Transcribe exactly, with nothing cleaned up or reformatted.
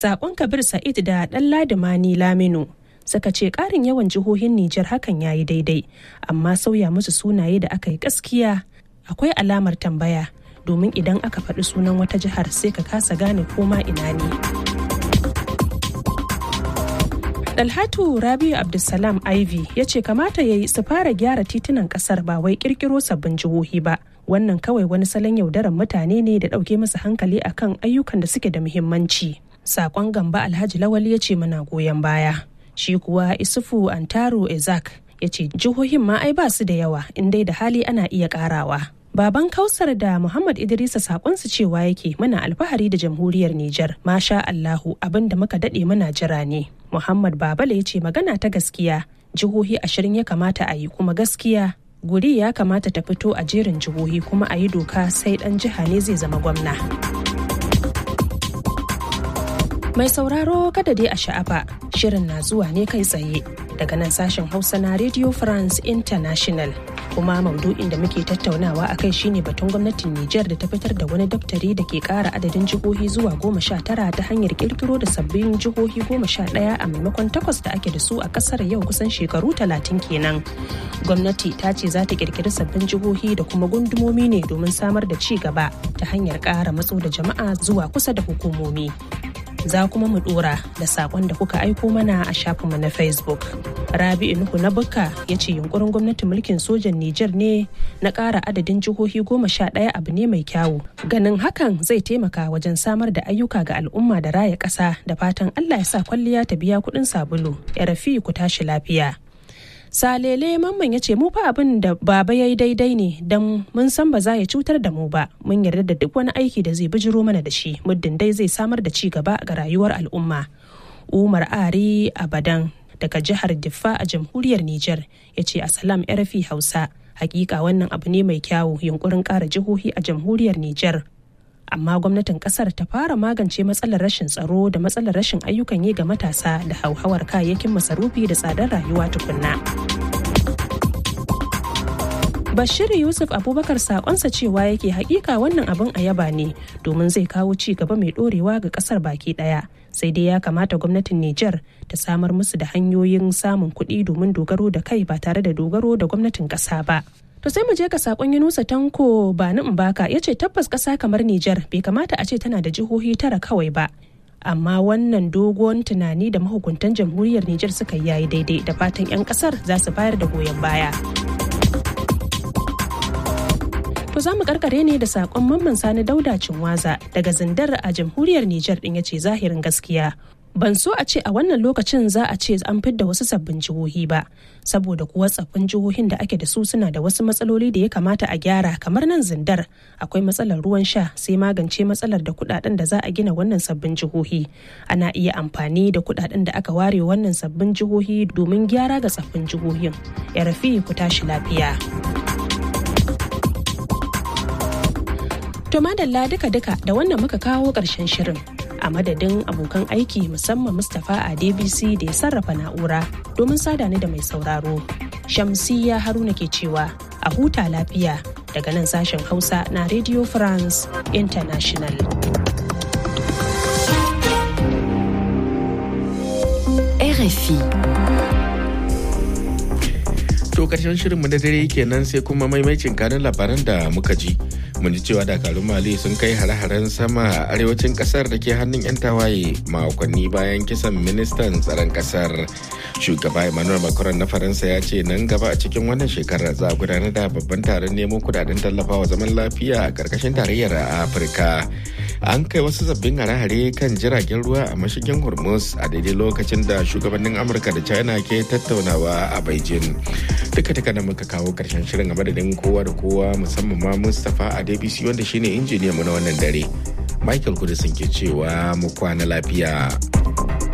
Sakon Kabir Sa'id da Ɗanladi Mani Laminu suka ce ƙarin yawan jihohin Nijar hakan ya yi daidai, amma sauya musu sunaye da aka yi gaskiya akwai alamar tambaya, domin idan aka faɗi sunan wata jihar sai ka kasa gane koma ina ne. Dalhatu Rabiu Abdulsalam Ivy ya ce kamata ya yi su fara gyara titunan ƙasar ba wai ƙirƙiro sabbin jihohi ba. Wannan kawai wani salon yaudarar mutane ne da ɗauke musu hankali akan ayyukan da suke da muhimmanci. Sakon Gamba Alhaji Lawal ya ce muna goyon baya. Shi kuwa Isufu Antaro Ezak ya ce jihohin ma ai ba su da yawa, in dai da hali ana iya karawa. Baban Kausar da Muhammad Idrisa sakonsu cewa yake muna alfahari da jamhuriyar Nijar. Masha Allahu, abin da muka dade muna jira ne. Muhammad Babala ya ce magana ta gaskiya jihohi ashirin ya kamata a yi, kuma gaskiya guri ya kamata ta fito a jerin jihohi kuma a yi doka sai dan jiha ne zai zama gwamna. Mai sauraro kada dai a sha'afa, shirin na zuwa ne kai tsaye daga nan sashen Hausa na Radio France International. Kuma maudu'in da muke tattaunawa a kai shine batun gwamnatin Nijar da ta fitar da wani daftari da ke kara adadin jihohi zuwa goma sha tara ta hanyar kirkiro da sabbin jihohi goma sha ɗaya a maimakon takwas da ake da su a kasar yau kusan shekaru talatin kenan. Gwamnati ta ce za ta kirkiri sabbin jihohi da kuma gundumomi ne domin samar da ci gaba ta hanyar kara matso da jama'a zuwa kusa da hukumomi. Za kuma mu dora da sakon da kuka aiko mana a shafinmu na Facebook. Rabi'u Nuhu na Bukka ya ce yunkurin gwamnatin mulkin sojan Nijar ne na ƙara adadin jihohi goma sha ɗaya abu ne mai kyawu. Ganin hakan zai taimaka wajen samar da ayyuka ga al'umma da raya ƙasa, da fatan Allah ya sa kwalliya ta biya kuɗin sabulu. Ya rafi ku tashi lafiya. Salele Mamman ya ce mu fa abin da baba ya yi daidai ne, don mun san ba za ya cutar da mu ba, mun yarda da duk wani aiki da zai bijiro mana da shi muddin dai zai samar da ci gaba ga rayuwar al'umma. Umar Ari Abadan daga jihar Diffa a jamhuriyar Nijar ya ce Assalam R F I Hausa, hakika wannan abu ne mai kyawu yunkurin ƙara jihohi a jamhuriyar Nijar. Amma gwamnatin kasar ta fara magance matsalar rashin tsaro da matsalar rashin ayyukan yi ga matasa da hauhawar kayayyakin masarufi da tsadar rayuwa tukunna. Bashir Yusuf Abubakar sakonsa cewa yake hakika wannan abin a yaba ne domin zai kawo ci gaba mai dorewa ga kasar baki daya. Sai dai ya kamata gwamnatin Nijar ta samar musu da hanyoyin samun kuɗi domin dogaro da kai ba tare da dogaro da gwamnatin ƙasa ba. To sai mu je ga sakon Yunusa Tanko Bani Mbaka ya ce tabbas ƙasa kamar Nijar bai kamata a ce tana da jihohi tara kawai ba. Amma wannan dogon tunani da mahukuntan jamhuriyar Nijar suka yi yayi daidai, da fatan 'yan ƙasar za su bayar da goyon baya. To za mu karkare ne da sakon Mamman Sani Dauda Cinwaza daga Zindar a jamhuriyar Nijar din ya ce zahirin gaskiya. Ban so a ce a wannan lokacin za a ce an fidda wasu sabbin jihohi ba, saboda kuwa tsaffin jihohin da ake da su suna da wasu matsaloli da ya kamata a gyara, kamar nan Zindar akwai matsalar ruwan sha, sai magance matsalar da kudaden da za a gina wannan sabbin jihohi. Ana iya amfani da kudaden da aka ware wannan sabbin jihohi domin gyara ga tsaffin jihohin. Ya rafi ku tashi lafiya. To madalla duka-duka da wannan muka kawo ƙarshen shirin. A madadin abokan aiki musamman Mustapha a D B C da ya sarrafa na'ura domin sada ni da mai sauraro. Shamsiyya Haruna ke cewa a huta lafiya daga nan sashen Hausa na Radio France International. R F I. To karshen shirinmu na dare kenan, sai kuma maimaicin kanun labaran da muka ji. Mun ji cewa dakarun Mali sun kai hare-haren sama a arewacin kasar da ke hannun 'yan tawaye makonni bayan kisan ministan tsaron kasar. Shugaba Emmanuel Macron na Faransa ya ce nan gaba a cikin wannan shekarar za a gudanar da babban taron neman kudaden tallafawa zaman lafiya a karkashin tarayyar Afirka. An kai wasu sabbin hare-hare kan jiragen ruwa a mashigin Hormuz a daidai lokacin da shugabannin Amurka da China ke tattaunawa a Beijing. Duka-duka da muka kawo karshen shirin a madadin kowa da kowa, musamman ma Mustapha a D B C wanda shine injiniyan mu na wannan dare. Michael Kudisin ke cewa mu kwana lafiya.